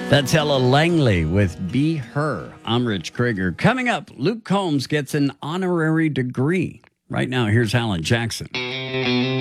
That's Ella Langley with Be Her. I'm Rich Krieger. Coming up, Luke Combs gets an honorary degree. Right now, here's Alan Jackson.